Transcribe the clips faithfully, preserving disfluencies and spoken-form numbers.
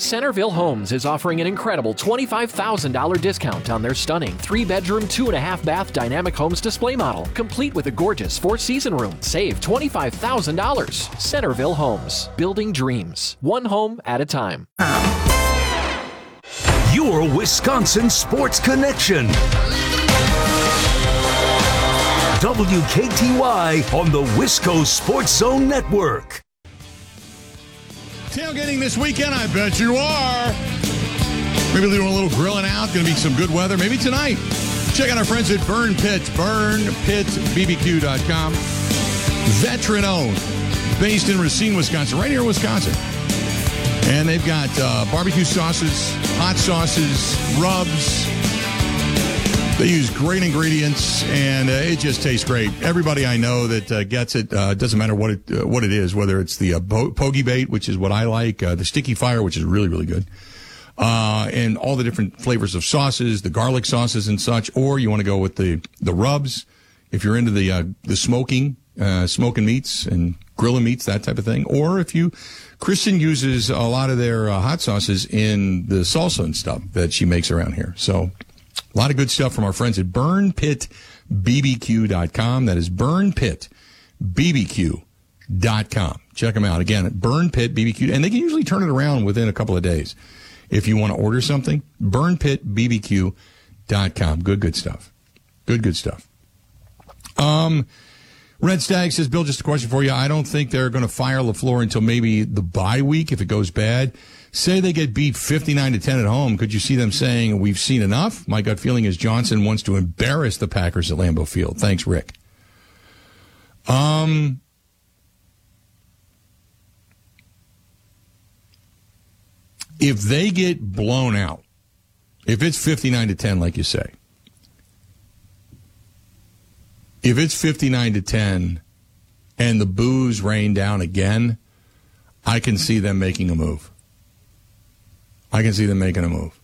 Centerville Homes is offering an incredible twenty-five thousand dollars discount on their stunning three-bedroom, two-and-a-half bath Dynamic Homes display model, complete with a gorgeous four-season room. Save twenty-five thousand dollars. Centerville Homes, building dreams, one home at a time. Your Wisconsin Sports Connection. W K T Y on the Wisco Sports Zone Network. Tailgating this weekend, I bet you are. Maybe doing a little grilling out. Going to be some good weather. Maybe tonight. Check out our friends at Burn Pit. burn pit b b q dot com. Veteran owned. Based in Racine, Wisconsin. Right here in Wisconsin. And they've got uh, barbecue sauces, hot sauces, rubs. They use great ingredients, and uh, it just tastes great. Everybody I know that uh, gets it, uh, doesn't matter what it uh, what it is, whether it's the uh, po- Pogie Bait, which is what I like, uh, the Sticky Fire, which is really, really good, uh, and all the different flavors of sauces, the garlic sauces and such, or you want to go with the, the rubs, if you're into the uh, the smoking, uh, smoking meats and grilling meats, that type of thing, or if you, Kristen uses a lot of their uh, hot sauces in the salsa and stuff that she makes around here, so... A lot of good stuff from our friends at burn pit b b q dot com. That is burn pit b b q dot com. Check them out. Again, at burn pit b b q. And they can usually turn it around within a couple of days. If you want to order something, burn pit b b q dot com. Good, good stuff. Good, good stuff. Um, Red Stag says, Bill, just a question for you. I don't think they're going to fire LaFleur until maybe the bye week if it goes bad. Say they get beat fifty-nine to ten at home. Could you see them saying, we've seen enough? My gut feeling is Johnson wants to embarrass the Packers at Lambeau Field. Thanks, Rick. Um, if they get blown out, if it's fifty-nine to ten, like you say, if it's fifty-nine to ten and the boos rain down again, I can see them making a move. I can see them making a move.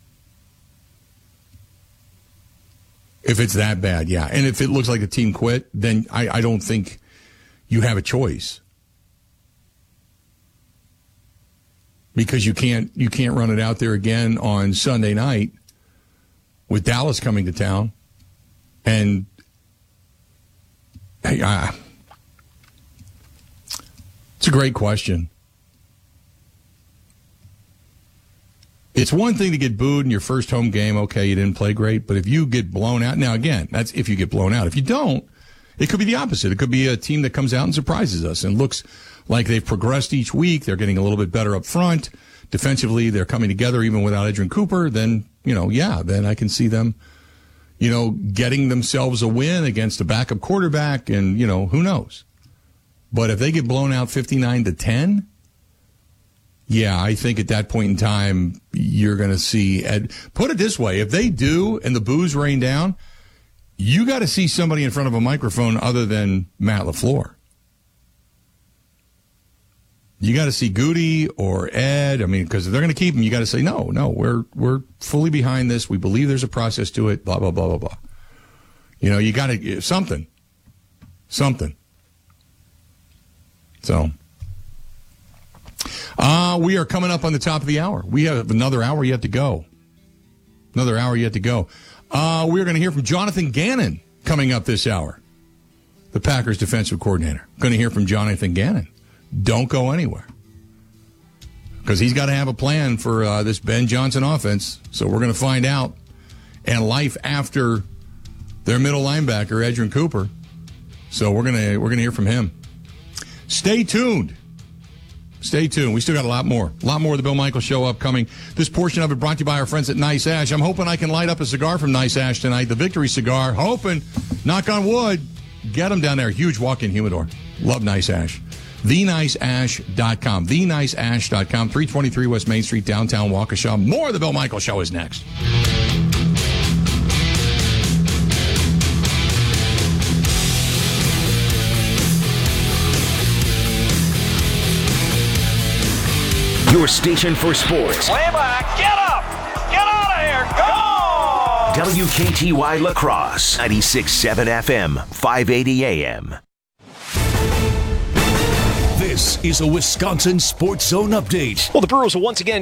If it's that bad, yeah. And if it looks like the team quit, then I, I don't think you have a choice. Because you can't you can't run it out there again on Sunday night with Dallas coming to town. And hey, uh, it's a great question. It's one thing to get booed in your first home game. Okay, you didn't play great. But if you get blown out, now again, that's if you get blown out. If you don't, it could be the opposite. It could be a team that comes out and surprises us and looks like they've progressed each week. They're getting a little bit better up front. Defensively, they're coming together even without Adrian Cooper. Then, you know, yeah, then I can see them, you know, getting themselves a win against a backup quarterback. And, you know, who knows? But if they get blown out fifty-nine to ten, yeah, I think at that point in time, you're going to see, Ed, put it this way, if they do and the boos rain down, you got to see somebody in front of a microphone other than Matt LaFleur. You got to see Goody or Ed. I mean, because if they're going to keep him, you got to say, no, no, we're we're fully behind this. We believe there's a process to it, blah, blah, blah, blah, blah. You know, you got to, something, something. So... Uh, we are coming up on the top of the hour. We have another hour yet to go. Another hour yet to go. Uh, we're going to hear from Jonathan Gannon coming up this hour, the Packers defensive coordinator. Going to hear from Jonathan Gannon. Don't go anywhere. Because he's got to have a plan for uh, this Ben Johnson offense. So we're going to find out. And life after their middle linebacker, Adrian Cooper. So we're going to we're going to hear from him. Stay tuned. Stay tuned. We still got a lot more. A lot more of the Bill Michaels Show upcoming. This portion of it brought to you by our friends at Nice Ash. I'm hoping I can light up a cigar from Nice Ash tonight, the Victory Cigar. Hoping, knock on wood, get them down there. Huge walk-in humidor. Love Nice Ash. the nice ash dot com. the nice ash dot com. three twenty-three West Main Street, downtown Waukesha. More of the Bill Michaels Show is next. Your station for sports. Way back. Get up. Get out of here. Go. W K T Y La Crosse, ninety-six point seven F M, five eighty A M. This is a Wisconsin Sports Zone update. Well, the Brewers will once again